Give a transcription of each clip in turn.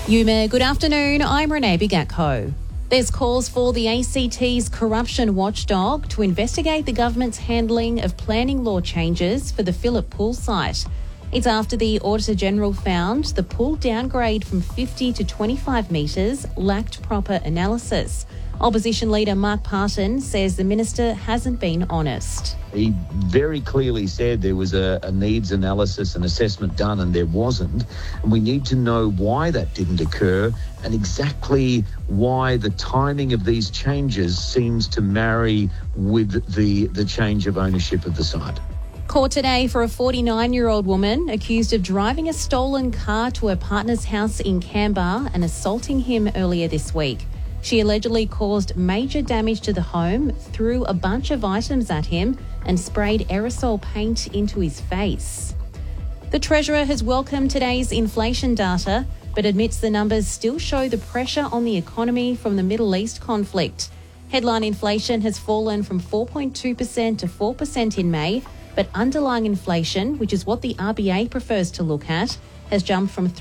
Yuma, good afternoon. I'm Renee Bigatko. There's calls for the ACT's corruption watchdog to investigate the government's handling of planning law changes for the Phillip Pool site. It's after the Auditor General found the pool downgrade from 50 to 25 metres lacked proper analysis. Opposition leader Mark Parton says the minister hasn't been honest. He very clearly said there was a needs analysis and assessment done, and there wasn't. And we need to know why that didn't occur and exactly why the timing of these changes seems to marry with the change of ownership of the site. Court today for a 49-year-old woman accused of driving a stolen car to her partner's house in Canberra and assaulting him earlier this week. She allegedly caused major damage to the home, threw a bunch of items at him and sprayed aerosol paint into his face. The Treasurer has welcomed today's inflation data, but admits the numbers still show the pressure on the economy from the Middle East conflict. Headline inflation has fallen from 4.2% to 4% in May, but underlying inflation, which is what the RBA prefers to look at, has jumped from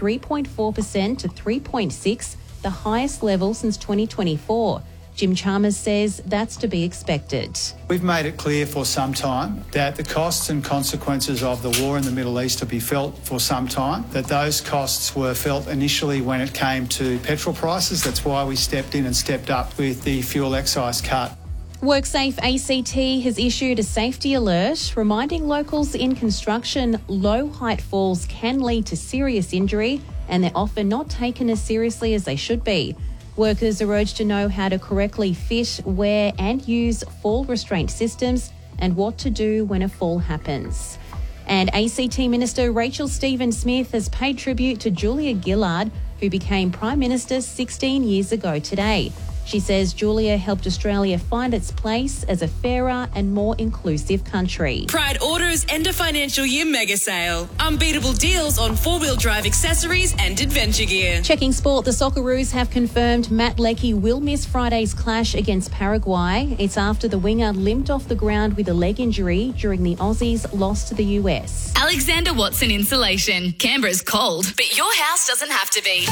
3.4% to 3.6%, the highest level since 2024. Jim Chalmers says that's to be expected. We've made it clear for some time that the costs and consequences of the war in the Middle East will be felt for some time, that those costs were felt initially when it came to petrol prices. That's why we stepped in and stepped up with the fuel excise cut. WorkSafe ACT has issued a safety alert reminding locals in construction low height falls can lead to serious injury and they're often not taken as seriously as they should be. Workers are urged to know how to correctly fit, wear and use fall restraint systems and what to do when a fall happens. And ACT Minister Rachel Stephen-Smith has paid tribute to Julia Gillard, who became Prime Minister 16 years ago today. She says Julia helped Australia find its place as a fairer and more inclusive country. Pride Auto's end of financial year mega sale. Unbeatable deals on four-wheel drive accessories and adventure gear. Checking sport, the Socceroos have confirmed Matt Leckie will miss Friday's clash against Paraguay. It's after the winger limped off the ground with a leg injury during the Aussies' loss to the US. Alexander Watson Insulation. Canberra's cold, but your house doesn't have to be.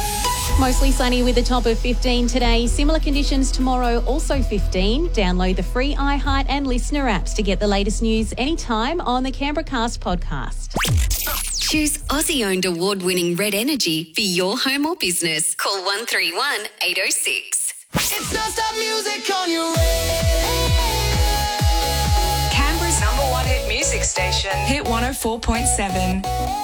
Mostly sunny with a top of 15 today. Similar conditions tomorrow, also 15. Download the free iHeart and Listener apps to get the latest news anytime on the Canberra Cast podcast. Choose Aussie-owned award-winning Red Energy for your home or business. Call 131 806. It's non-stop music on your radio. Canberra's #1 hit music station. Hit 104.7.